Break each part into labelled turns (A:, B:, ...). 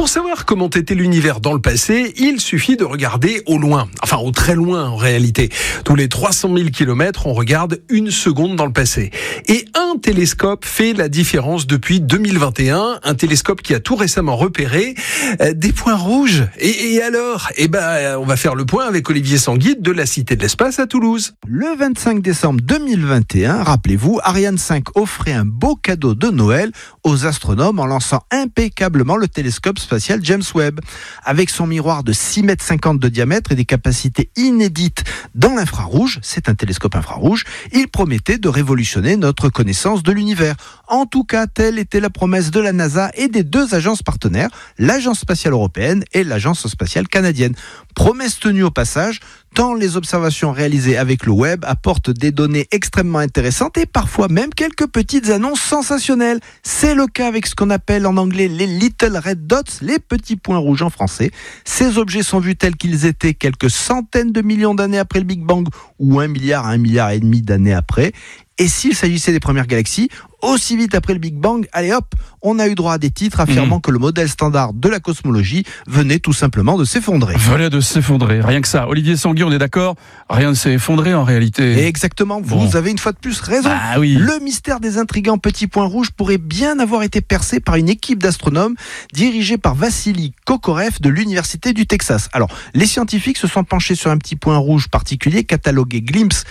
A: Pour savoir comment était l'univers dans le passé, il suffit de regarder au loin, enfin au très loin en réalité. Tous les 300 000 kilomètres, on regarde une seconde dans le passé. Et un télescope fait la différence depuis 2021, un télescope qui a tout récemment repéré des points rouges. Et alors, on va faire le point avec Olivier Sanguide de la Cité de l'Espace à Toulouse.
B: Le 25 décembre 2021, rappelez-vous, Ariane 5 offrait un beau cadeau de Noël aux astronomes en lançant impeccablement le télescope spatial James Webb. Avec son miroir de 6,50 m de diamètre et des capacités inédites dans l'infrarouge, c'est un télescope infrarouge, il promettait de révolutionner notre connaissance de l'univers. En tout cas, telle était la promesse de la NASA et des deux agences partenaires, l'Agence spatiale européenne et l'Agence spatiale canadienne. Promesse tenue au passage, tant les observations réalisées avec le Webb apportent des données extrêmement intéressantes et parfois même quelques petites annonces sensationnelles. C'est le cas avec ce qu'on appelle en anglais les Little Red Dots, les petits points rouges en français. Ces objets sont vus tels qu'ils étaient quelques centaines de millions d'années après le Big Bang ou 1 milliard à 1,5 milliard d'années après. Et s'il s'agissait des premières galaxies, aussi vite après le Big Bang, allez hop, on a eu droit à des titres affirmant que le modèle standard de la cosmologie venait tout simplement de s'effondrer.
C: Venait de s'effondrer, rien que ça. Olivier Sanguide, on est d'accord, rien ne s'est effondré en réalité.
B: Exactement, vous avez une fois de plus raison.
C: Ah oui.
B: Le mystère des intrigants petits points rouges pourrait bien avoir été percé par une équipe d'astronomes dirigée par Vassili Kokorev de l'Université du Texas. Alors, les scientifiques se sont penchés sur un petit point rouge particulier catalogué Glimpse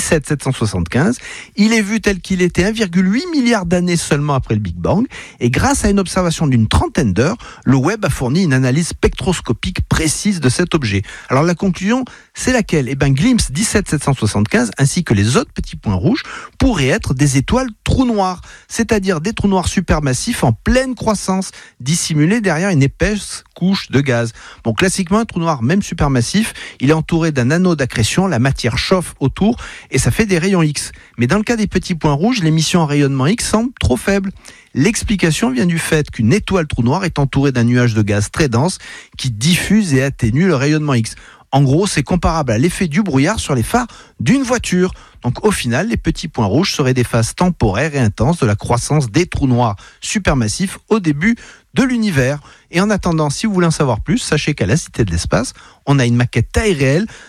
B: 17775. Il est vu tel qu'il était 1,8 milliard d'années seulement après le Big Bang. Et grâce à une observation d'une trentaine d'heures, le Webb a fourni une analyse spectroscopique précise de cet objet. Alors la conclusion, c'est laquelle ? Glimpse 17775 ainsi que les autres petits points rouges pourraient être des étoiles trous noirs, c'est-à-dire des trous noirs supermassifs en pleine croissance, dissimulés derrière une épaisse couche de gaz. Bon, classiquement, un trou noir, même supermassif, il est entouré d'un anneau d'accrétion, la matière chauffe autour et ça fait des rayons X. Mais dans le cas des petits points rouges, l'émission en rayonnement X semble trop faible. L'explication vient du fait qu'une étoile trou noir est entourée d'un nuage de gaz très dense qui diffuse et atténue le rayonnement X. En gros, c'est comparable à l'effet du brouillard sur les phares d'une voiture. Donc au final, les petits points rouges seraient des phases temporaires et intenses de la croissance des trous noirs supermassifs au début de l'univers. Et en attendant, si vous voulez en savoir plus, sachez qu'à la Cité de l'Espace, on a une maquette taille réelle